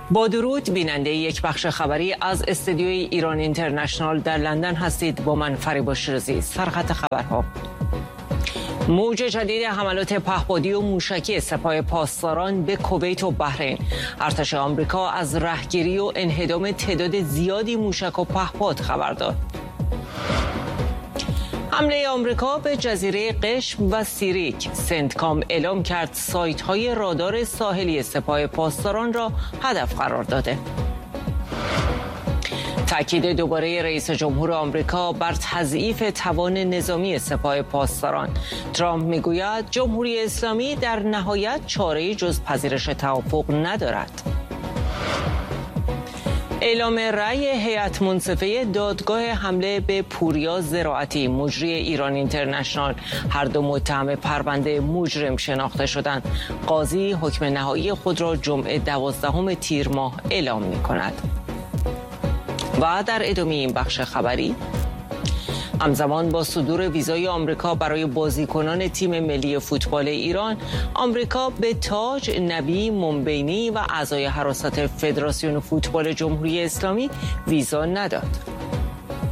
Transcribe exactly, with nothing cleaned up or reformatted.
با درود، بیننده یک بخش خبری از استودیوی ایران اینترنشنال در لندن هستید. با من فریبا شیرازی. سرخط خبرها: موج جدید حملات پهپادی و موشکی سپاه پاسداران به کویت و بحرین. ارتش آمریکا از رهگیری و انهدام تعداد زیادی موشک و پهپاد خبر داد. حمله آمریکا به جزیره قشم و سیریک. سنتکام اعلام کرد سایت‌های رادار ساحلی سپاه پاسداران را هدف قرار داده. تاکید دوباره رئیس جمهور آمریکا بر تضعیف توان نظامی سپاه پاسداران. ترامپ میگوید جمهوری اسلامی در نهایت چاره‌ای جز پذیرش توافق ندارد. اعلام رأی هیئت منصفه دادگاه حمله به پوریا زراعتی، مجری ایران اینترنشنال. هر دو متهم پرونده مجرم شناخته شدند. قاضی حکم نهایی خود را جمعه دوازدهم تیر ماه اعلام می کند. و در ادامه این بخش خبری، همزمان با صدور ویزای آمریکا برای بازیکنان تیم ملی فوتبال ایران، آمریکا به تاج، نبی، منبینی و اعضای حراست فدراسیون فوتبال جمهوری اسلامی ویزا نداد.